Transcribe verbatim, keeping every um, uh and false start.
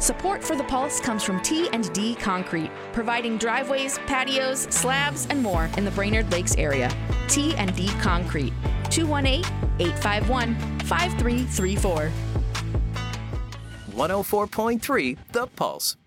Support for The Pulse comes from T and D Concrete, providing driveways, patios, slabs, and more in the Brainerd Lakes area. T and D Concrete, two one eight, eight five one, five three three four. one oh four point three The Pulse.